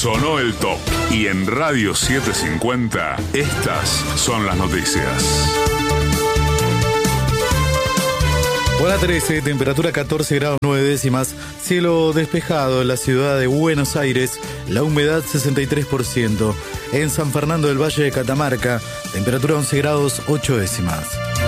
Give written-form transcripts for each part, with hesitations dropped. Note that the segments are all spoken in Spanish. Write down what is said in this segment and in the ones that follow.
Sonó el top. Y en Radio 750, estas son las noticias. Hora 13, temperatura 14 grados 9 décimas, cielo despejado en la ciudad de Buenos Aires, la humedad 63%. En San Fernando del Valle de Catamarca, temperatura 11 grados 8 décimas.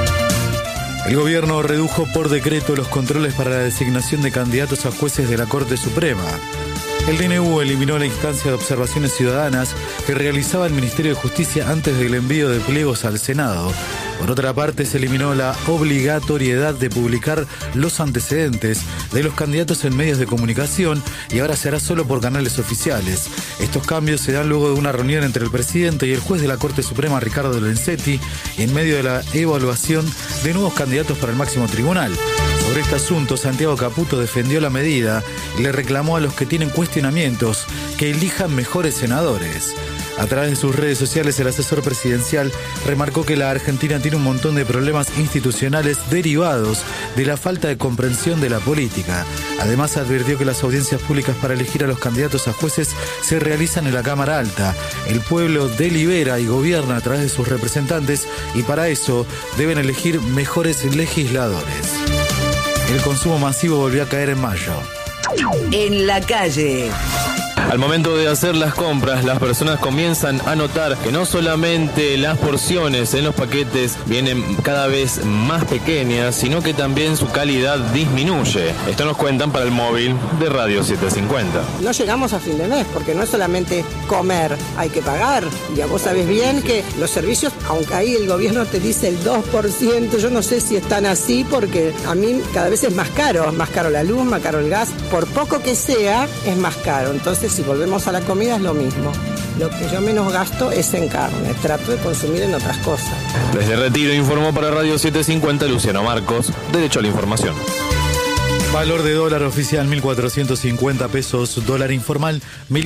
El gobierno redujo por decreto los controles para la designación de candidatos a jueces de la Corte Suprema. El DNU eliminó la instancia de observaciones ciudadanas que realizaba el Ministerio de Justicia antes del envío de pliegos al Senado. Por otra parte, se eliminó la obligatoriedad de publicar los antecedentes de los candidatos en medios de comunicación y ahora se hará solo por canales oficiales. Estos cambios se dan luego de una reunión entre el presidente y el juez de la Corte Suprema, Ricardo Lorenzetti, y en medio de la evaluación de nuevos candidatos para el máximo tribunal. Sobre este asunto, Santiago Caputo defendió la medida y le reclamó a los que tienen cuestionamientos que elijan mejores senadores. A través de sus redes sociales, el asesor presidencial remarcó que la Argentina tiene un montón de problemas institucionales derivados de la falta de comprensión de la política. Además, advirtió que las audiencias públicas para elegir a los candidatos a jueces se realizan en la Cámara Alta. El pueblo delibera y gobierna a través de sus representantes y para eso deben elegir mejores legisladores. El consumo masivo volvió a caer en mayo. En la calle. Al momento de hacer las compras, las personas comienzan a notar que no solamente las porciones en los paquetes vienen cada vez más pequeñas, sino que también su calidad disminuye. Esto nos cuentan para el móvil de Radio 750. No llegamos a fin de mes, porque no es solamente comer, hay que pagar. Ya vos sabés bien que los servicios, aunque ahí el gobierno te dice el 2%, yo no sé si están así, porque a mí cada vez es más caro la luz, más caro el gas. Por poco que sea, es más caro. Entonces, si volvemos a la comida es lo mismo. Lo que yo menos gasto es en carne. Trato de consumir en otras cosas. Desde Retiro informó para Radio 750 Luciano Marcos. Derecho a la información. Valor de dólar oficial 1.450 pesos, dólar informal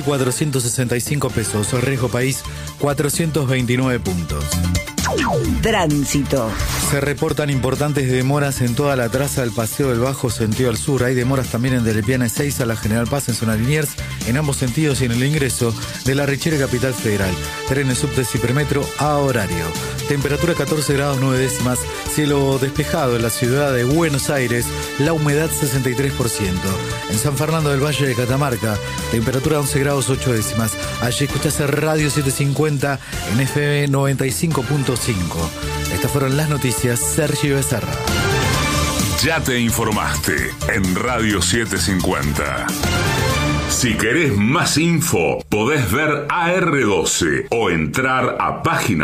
1.465 pesos, riesgo país 429 puntos. Tránsito. Se reportan importantes demoras en toda la traza del Paseo del Bajo sentido al sur. Hay demoras también en Delepiana 6 a la General Paz en zona Liniers, en ambos sentidos y en el ingreso de la Richera Capital Federal. Trenes subtes y premetro a horario. Temperatura 14 grados 9 décimas, cielo despejado en la ciudad de Buenos Aires, la humedad 63%. En San Fernando del Valle de Catamarca, temperatura 11 grados 8 décimas. Allí escuchás Radio 750 en FM 95.5. Estas fueron las noticias. Sergio Becerra. Ya te informaste en Radio 750. Si querés más info, podés ver AR12 o entrar a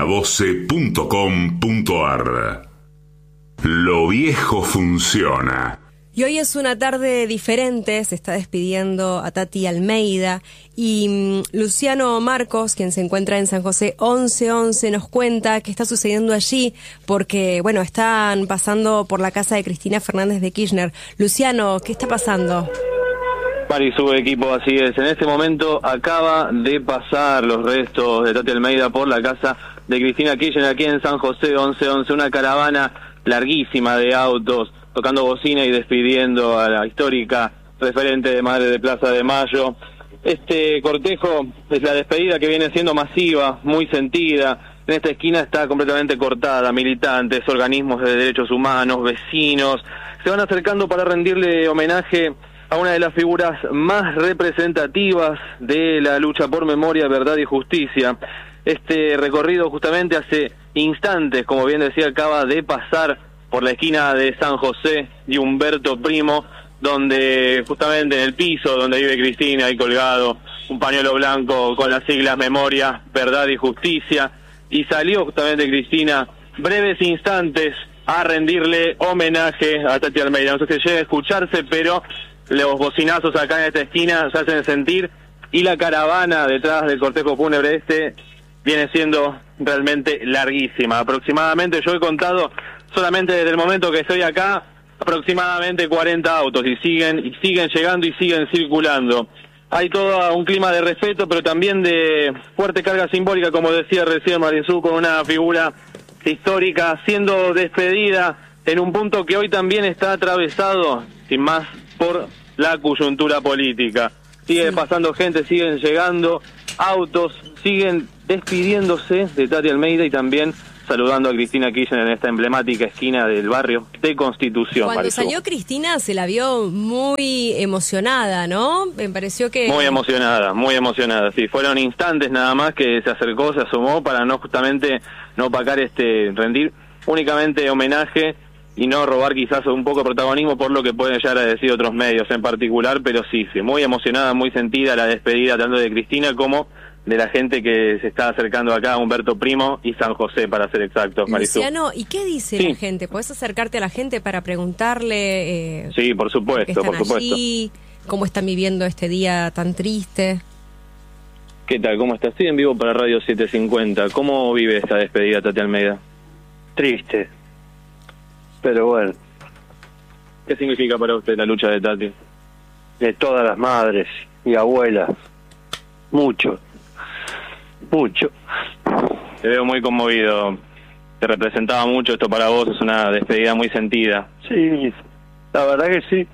página12.com.ar. Lo viejo funciona. Y hoy es una tarde diferente, se está despidiendo a Tati Almeida y Luciano Marcos, quien se encuentra en San José 1111, nos cuenta qué está sucediendo allí porque, bueno, están pasando por la casa de Cristina Fernández de Kirchner. Luciano, ¿qué está pasando? Mari, su equipo, así es. En este momento acaba de pasar los restos de Tati Almeida por la casa de Cristina Kirchner aquí en San José 1111, una caravana larguísima de autos tocando bocina y despidiendo a la histórica referente de Madre de Plaza de Mayo. Este cortejo es la despedida que viene siendo masiva, muy sentida. En esta esquina está completamente cortada, militantes, organismos de derechos humanos, vecinos, se van acercando para rendirle homenaje a una de las figuras más representativas de la lucha por memoria, verdad y justicia. Este recorrido justamente hace instantes, como bien decía, acaba de pasar por la esquina de San José y Humberto Primo, donde justamente en el piso donde vive Cristina hay colgado un pañuelo blanco con las siglas Memoria, Verdad y Justicia, y salió justamente Cristina breves instantes a rendirle homenaje a Tati Almeida. No sé si llega a escucharse, pero los bocinazos acá en esta esquina se hacen sentir y la caravana detrás del cortejo fúnebre viene siendo realmente larguísima. Aproximadamente, yo he contado solamente desde el momento que estoy acá, aproximadamente 40 autos y siguen llegando y siguen circulando. Hay todo un clima de respeto, pero también de fuerte carga simbólica, como decía recién Marisú, con una figura histórica siendo despedida en un punto que hoy también está atravesado, sin más, por la coyuntura política. Sigue pasando gente, siguen llegando autos, siguen despidiéndose de Tati Almeida y también saludando a Cristina Kirchner en esta emblemática esquina del barrio de Constitución. Cuando Marisú. salió Cristina se la vio muy emocionada, ¿no? Me pareció que... Muy emocionada, sí. Fueron instantes nada más que se acercó, se asomó para no justamente no opacar rendir únicamente homenaje y no robar quizás un poco de protagonismo por lo que pueden llegar a decir otros medios en particular, pero sí, muy emocionada, muy sentida la despedida tanto de Cristina como de la gente que se está acercando acá, Humberto Primo y San José, para ser exactos, Marisú. Luciano, ¿y qué dice la gente? ¿Podés acercarte a la gente para preguntarle? Sí, por supuesto, por supuesto. Allí, ¿cómo están viviendo este día tan triste? ¿Qué tal? ¿Cómo estás? Estoy en vivo para Radio 750. ¿Cómo vive esta despedida, Tati Almeida? Triste, pero bueno. ¿Qué significa para usted la lucha de Tati? De todas las madres y abuelas, mucho. Te veo muy conmovido. Te representaba mucho esto para vos, es una despedida muy sentida. Sí, la verdad que sí.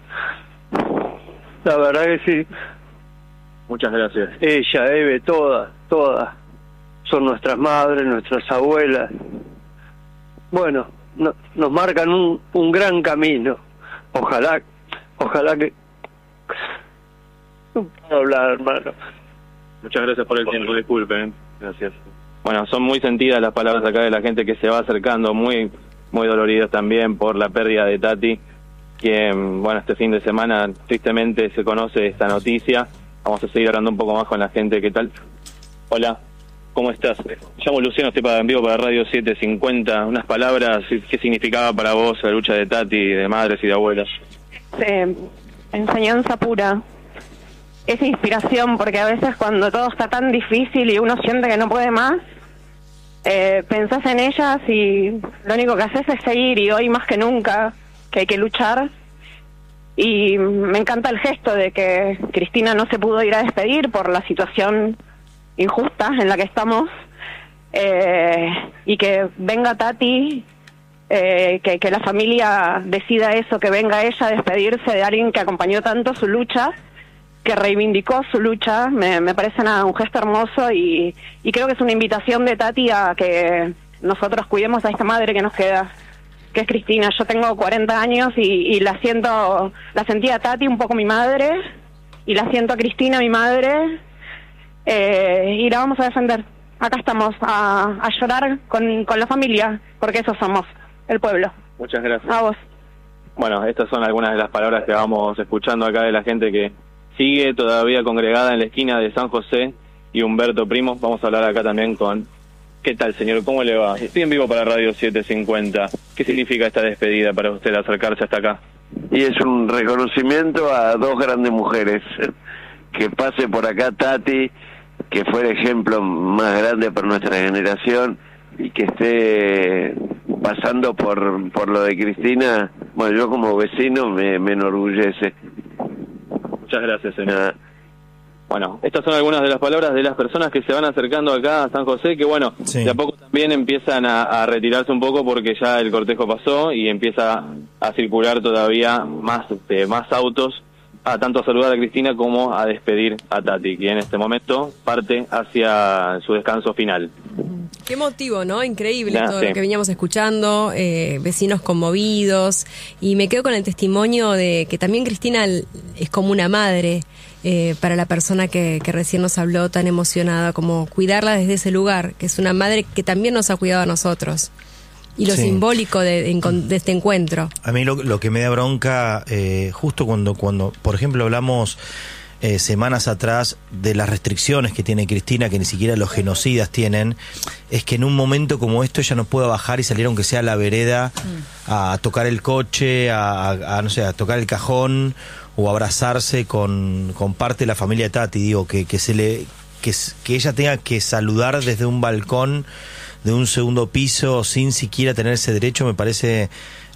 Muchas gracias. Ella, Eve, todas. Son nuestras madres, nuestras abuelas. Bueno, nos marcan un gran camino. Ojalá que... No puedo hablar, hermano. Muchas gracias por el tiempo, disculpen. Gracias. Bueno, son muy sentidas las palabras acá de la gente que se va acercando, muy doloridos también por la pérdida de Tati, que, bueno, este fin de semana tristemente se conoce esta noticia. Vamos a seguir hablando un poco más con la gente. ¿Qué tal? Hola, ¿cómo estás? Me llamo Luciano, estoy en vivo para Radio 750. Unas palabras, ¿qué significaba para vos la lucha de Tati, de madres y de abuelas? Enseñanza pura. Es inspiración, porque a veces cuando todo está tan difícil y uno siente que no puede más, pensás en ellas y lo único que haces es seguir, y hoy más que nunca que hay que luchar. Y me encanta el gesto de que Cristina no se pudo ir a despedir por la situación injusta en la que estamos, y que venga Tati, que la familia decida eso, que venga ella a despedirse de alguien que acompañó tanto su lucha, que reivindicó su lucha. Me parece un gesto hermoso, y creo que es una invitación de Tati a que nosotros cuidemos a esta madre que nos queda, que es Cristina. Yo tengo 40 años y la sentía a Tati un poco mi madre, y la siento a Cristina mi madre, y la vamos a defender. Acá estamos a llorar con la familia, porque eso somos, el pueblo. Muchas gracias. A vos. Bueno, estas son algunas de las palabras que vamos escuchando acá de la gente que sigue todavía congregada en la esquina de San José y Humberto Primo. Vamos a hablar acá también con... ¿Qué tal, señor? ¿Cómo le va? Estoy en vivo para Radio 750. ¿Qué significa esta despedida para usted, acercarse hasta acá? Y es un reconocimiento a dos grandes mujeres. Que pase por acá Tati, que fue el ejemplo más grande para nuestra generación, y que esté pasando por lo de Cristina. Bueno, yo como vecino me enorgullece. Muchas gracias, señor. Bueno, estas son algunas de las palabras de las personas que se van acercando acá a San José, que bueno, sí, de a poco también empiezan a retirarse un poco porque ya el cortejo pasó y empieza a circular todavía más autos, tanto a saludar a Cristina como a despedir a Tati, que en este momento parte hacia su descanso final. Qué motivo, ¿no? Increíble todo lo que veníamos escuchando, vecinos conmovidos, y me quedo con el testimonio de que también Cristina es como una madre para la persona que recién nos habló, tan emocionada, como cuidarla desde ese lugar, que es una madre que también nos ha cuidado a nosotros. Y lo simbólico de este encuentro. A mí lo que me da bronca, justo cuando por ejemplo, hablamos semanas atrás de las restricciones que tiene Cristina, que ni siquiera los genocidas tienen, es que en un momento como esto ella no pueda bajar y salir aunque sea a la vereda a tocar el coche, no sé, a tocar el cajón o abrazarse con parte de la familia de Tati. Digo, que ella tenga que saludar desde un balcón de un segundo piso sin siquiera tener ese derecho, me parece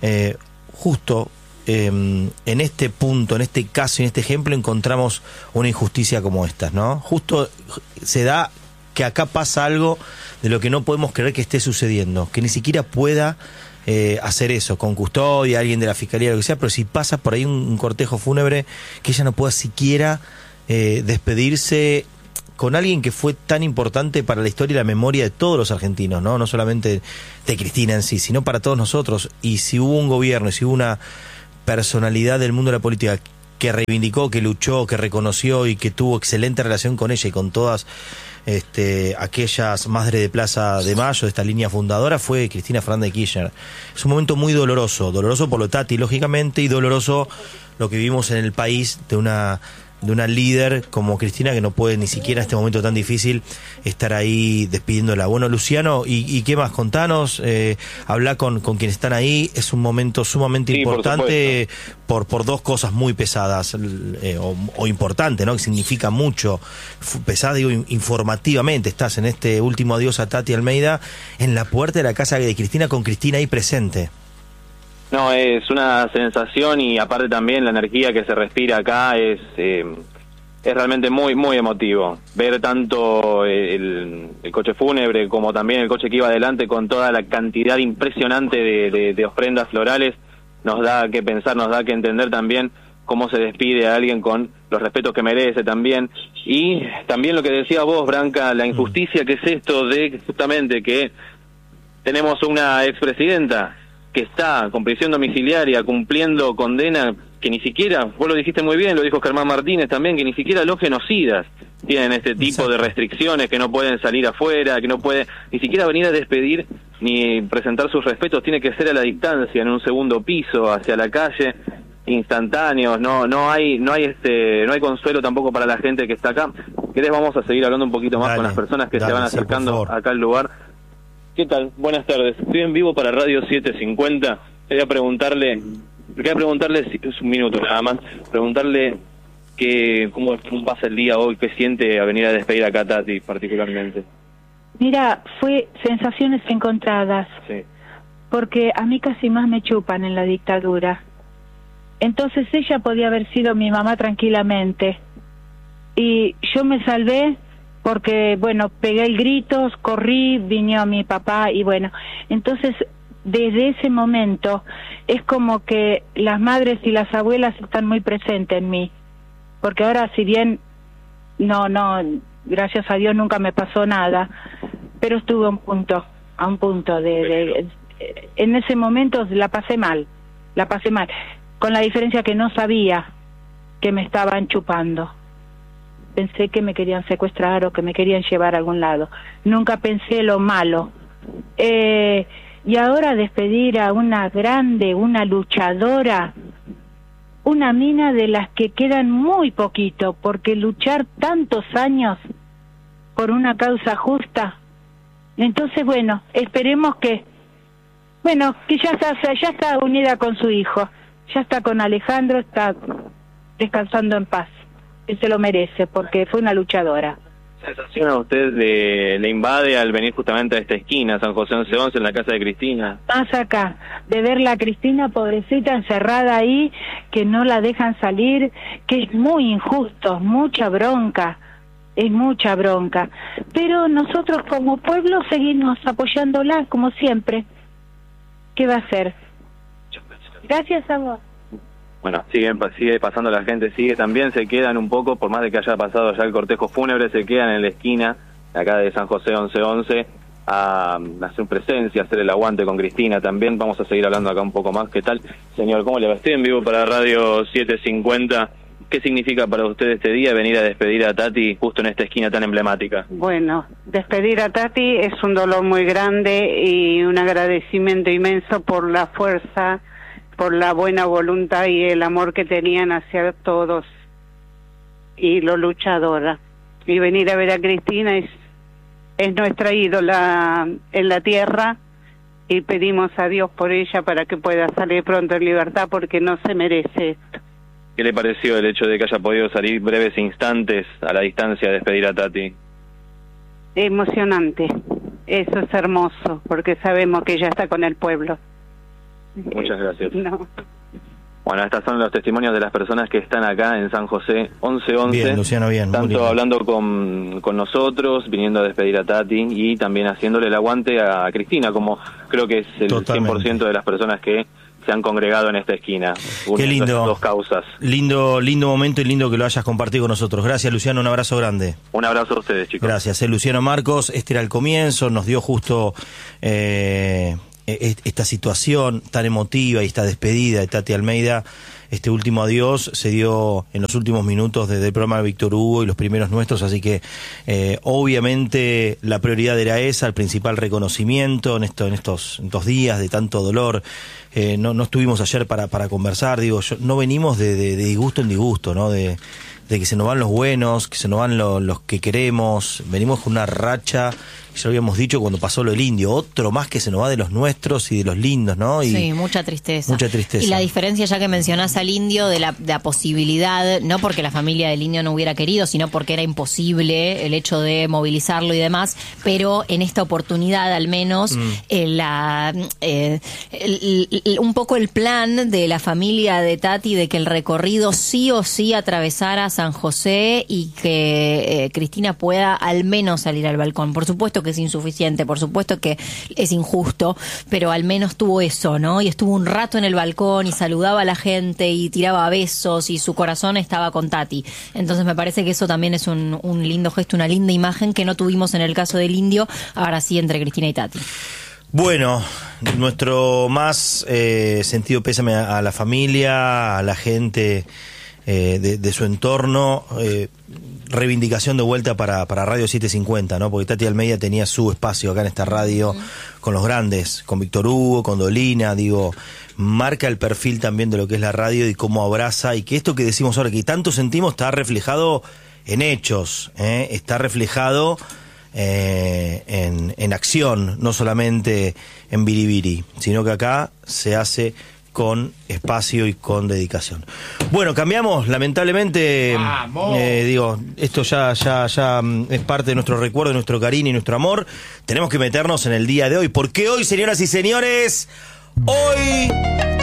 justo. En este punto, en este caso y en este ejemplo encontramos una injusticia como esta, ¿no? Justo se da que acá pasa algo de lo que no podemos creer que esté sucediendo, que ni siquiera pueda hacer eso, con custodia, alguien de la fiscalía, lo que sea, pero si pasa por ahí un cortejo fúnebre, que ella no pueda siquiera despedirse con alguien que fue tan importante para la historia y la memoria de todos los argentinos, no solamente de Cristina en sí, sino para todos nosotros. Y si hubo un gobierno, y si hubo una personalidad del mundo de la política que reivindicó, que luchó, que reconoció y que tuvo excelente relación con ella y con todas aquellas madres de Plaza de Mayo, de esta línea fundadora, fue Cristina Fernández de Kirchner. Es un momento muy doloroso por lo Tati, lógicamente, y doloroso lo que vivimos en el país de una líder como Cristina, que no puede ni siquiera en este momento tan difícil estar ahí despidiéndola. Bueno, Luciano, ¿y qué más? Contanos, habla con quienes están ahí. Es un momento sumamente importante por dos cosas muy pesadas, o importante, ¿no? Que significa mucho. Pesada, digo, informativamente. Estás en este último adiós a Tati Almeida en la puerta de la casa de Cristina, con Cristina ahí presente. No, es una sensación, y aparte también la energía que se respira acá es realmente muy muy emotivo. Ver tanto el coche fúnebre como también el coche que iba adelante con toda la cantidad impresionante de ofrendas florales nos da que pensar, nos da que entender también cómo se despide a alguien con los respetos que merece también. Y también lo que decía vos, Branca, la injusticia que es esto de justamente que tenemos una expresidenta que está con prisión domiciliaria, cumpliendo condena, que ni siquiera, vos lo dijiste muy bien, lo dijo Germán Martínez también, que ni siquiera los genocidas tienen este tipo de restricciones, que no pueden salir afuera, que no puede ni siquiera venir a despedir ni presentar sus respetos, tiene que ser a la distancia, en un segundo piso, hacia la calle, instantáneos. No hay consuelo tampoco para la gente que está acá. ¿Querés? Vamos a seguir hablando un poquito más con las personas que se van acercando acá al lugar. ¿Qué tal? Buenas tardes. Estoy en vivo para Radio 750. Quería preguntarle un minuto nada más, preguntarle cómo pasa el día hoy, qué siente a venir a despedir acá a Tati particularmente. Mira, fue sensaciones encontradas, sí, porque a mí casi más me chupan en la dictadura. Entonces ella podía haber sido mi mamá tranquilamente, y yo me salvé porque, bueno, pegué el grito, corrí, vino mi papá, y bueno, entonces desde ese momento es como que las madres y las abuelas están muy presentes en mí, porque ahora, si bien no, gracias a Dios nunca me pasó nada, pero estuve a un punto en ese momento la pasé mal, con la diferencia que no sabía que me estaban chupando. Pensé que me querían secuestrar o que me querían llevar a algún lado. Nunca pensé lo malo. Y ahora despedir a una grande, una luchadora, una mina de las que quedan muy poquito, porque luchar tantos años por una causa justa. Entonces, bueno, esperemos que ya está unida con su hijo, ya está con Alejandro, está descansando en paz. Que se lo merece, porque fue una luchadora. ¿Sensación a usted le invade al venir justamente a esta esquina, San José 1111, en la casa de Cristina? Más acá, de verla a Cristina, pobrecita, encerrada ahí, que no la dejan salir, que es muy injusto, mucha bronca, pero nosotros como pueblo seguimos apoyándola como siempre. ¿Qué va a hacer? Gracias a vos. Bueno, sigue pasando la gente, también se quedan un poco, por más de que haya pasado ya el cortejo fúnebre, se quedan en la esquina acá de San José 1111 a hacer presencia, a hacer el aguante con Cristina también. Vamos a seguir hablando acá un poco más. ¿Qué tal, señor? ¿Cómo le va? Estoy en vivo para Radio 750. ¿Qué significa para usted este día venir a despedir a Tati justo en esta esquina tan emblemática? Bueno, despedir a Tati es un dolor muy grande y un agradecimiento inmenso por la fuerza, por la buena voluntad y el amor que tenían hacia todos, y lo luchadora. Y venir a ver a Cristina es nuestra ídola en la tierra, y pedimos a Dios por ella para que pueda salir pronto en libertad, porque no se merece esto. ¿Qué le pareció el hecho de que haya podido salir breves instantes a la distancia a despedir a Tati? Emocionante, eso es hermoso, porque sabemos que ella está con el pueblo. Muchas gracias. No. Bueno, estos son los testimonios de las personas que están acá en San José 1111. Bien, Luciano, bien. Tanto hablando con nosotros, viniendo a despedir a Tati, y también haciéndole el aguante a Cristina, como creo que es el 100% de las personas que se han congregado en esta esquina. Qué lindo. Dos causas. Lindo momento y lindo que lo hayas compartido con nosotros. Gracias, Luciano, un abrazo grande. Un abrazo a ustedes, chicos. Gracias, Luciano Marcos. Este era el comienzo, nos dio justo esta situación tan emotiva y esta despedida de Tati Almeida. Este último adiós se dio en los últimos minutos desde el programa de Víctor Hugo y los primeros nuestros, así que obviamente la prioridad era esa, el principal reconocimiento en estos días de tanto dolor. No estuvimos ayer para conversar, no venimos de disgusto en disgusto, ¿no? De que se nos van los buenos, que se nos van los que queremos. Venimos con una racha, ya lo habíamos dicho cuando pasó lo del Indio, otro más que se nos va de los nuestros y de los lindos, ¿no? Y sí, mucha tristeza. Mucha tristeza. Y la diferencia, ya que mencionás al Indio, de la posibilidad, no porque la familia del Indio no hubiera querido, sino porque era imposible el hecho de movilizarlo y demás, pero en esta oportunidad al menos un poco el plan de la familia de Tati de que el recorrido sí o sí atravesara San José y que Cristina pueda al menos salir al balcón. Por supuesto que es insuficiente, por supuesto que es injusto, pero al menos tuvo eso, ¿no? Y estuvo un rato en el balcón y saludaba a la gente y tiraba besos y su corazón estaba con Tati. Entonces me parece que eso también es un lindo gesto, una linda imagen que no tuvimos en el caso del Indio, ahora sí entre Cristina y Tati. Bueno, nuestro más sentido pésame a la familia, a la gente de su entorno, reivindicación de vuelta para Radio 750, ¿no? Porque Tati Almeida tenía su espacio acá en esta radio con los grandes, con Víctor Hugo, con Dolina, marca el perfil también de lo que es la radio y cómo abraza, y que esto que decimos ahora, que tanto sentimos, está reflejado en hechos, está reflejado en acción, no solamente en biribiri, sino que acá se hace con espacio y con dedicación. Bueno, cambiamos, lamentablemente, esto ya es parte de nuestro recuerdo, de nuestro cariño y nuestro amor. Tenemos que meternos en el día de hoy, porque hoy, señoras y señores, hoy